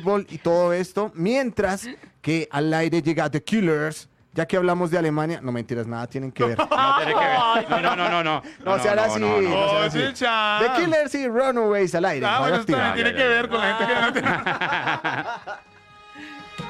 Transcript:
fútbol y todo esto, mientras que al aire llega The Killers. Ya que hablamos de Alemania, no mentiras, nada tienen que ver. No tiene que ver. No. No sean así. no. No sean así. Oye, Chan. The Killers y Runaways al aire. Ah, bueno, Radioactiva. esto también tiene que ver con la gente que no tiene.